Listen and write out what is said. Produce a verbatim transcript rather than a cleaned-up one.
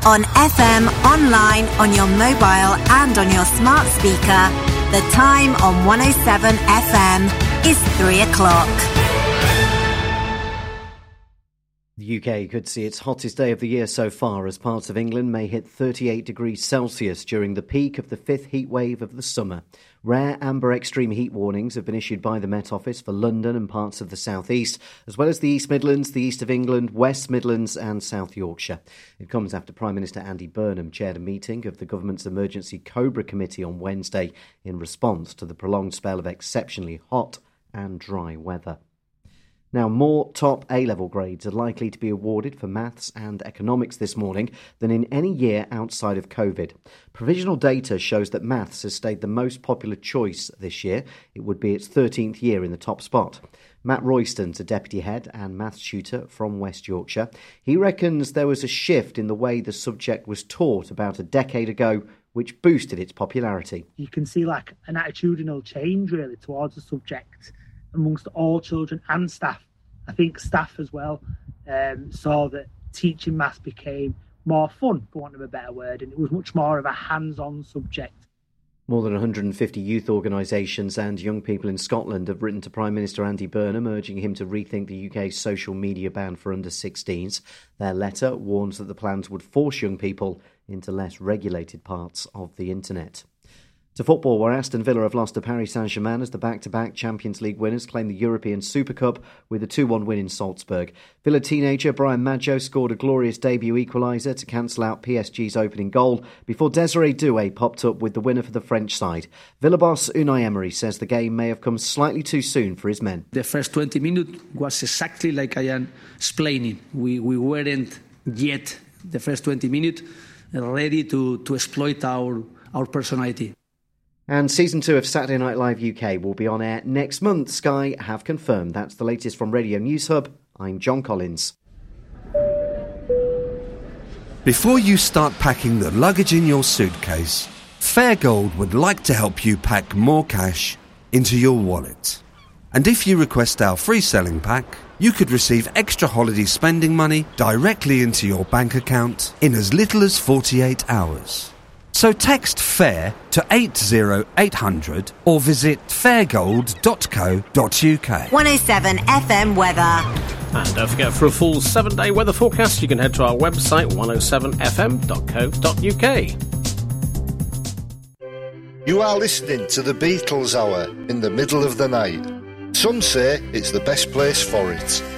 On F M, online, on your mobile and on your smart speaker, the time on one oh seven F M is three o'clock. The U K could see its hottest day of the year so far as parts of England may hit thirty-eight degrees Celsius during the peak of the fifth heat wave of the summer. Rare amber extreme heat warnings have been issued by the Met Office for London and parts of the South East, as well as the East Midlands, the East of England, West Midlands and South Yorkshire. It comes after Prime Minister Andy Burnham chaired a meeting of the government's Emergency Cobra Committee on Wednesday in response to the prolonged spell of exceptionally hot and dry weather. Now, more top A-level grades are likely to be awarded for maths and economics this morning than in any year outside of COVID. Provisional data shows that maths has stayed the most popular choice this year. It would be its thirteenth year in the top spot. Matt Royston's a deputy head and maths tutor from West Yorkshire. He reckons there was a shift in the way the subject was taught about a decade ago, which boosted its popularity. You can see like an attitudinal change really towards the subject amongst all children and staff. I think staff as well um, saw that teaching maths became more fun, for want of a better word, and it was much more of a hands-on subject. More than one hundred fifty youth organisations and young people in Scotland have written to Prime Minister Andy Burnham urging him to rethink the U K's social media ban for under sixteens. Their letter warns that the plans would force young people into less regulated parts of the internet. To football, where Aston Villa have lost to Paris Saint-Germain as the back-to-back Champions League winners claim the European Super Cup with a two one win in Salzburg. Villa teenager Brian Maggio scored a glorious debut equaliser to cancel out P S G's opening goal before Desiree Doué popped up with the winner for the French side. Villa boss Unai Emery says the game may have come slightly too soon for his men. The first twenty minutes was exactly like I am explaining. We, we weren't yet, the first twenty minutes, ready to, to exploit our, our personality. And season two of Saturday Night Live U K will be on air next month. Sky have confirmed. That's the latest from Radio News Hub. I'm John Collins. Before you start packing the luggage in your suitcase, Fairgold would like to help you pack more cash into your wallet. And if you request our free selling pack, you could receive extra holiday spending money directly into your bank account in as little as forty-eight hours. So text FAIR to eight oh eight hundred or visit fairgold dot co dot uk. one oh seven F M weather. And don't forget, for a full seven-day weather forecast, you can head to our website, one oh seven f m dot co dot uk. You are listening to the Beatles Hour in the middle of the night. Some say it's the best place for it.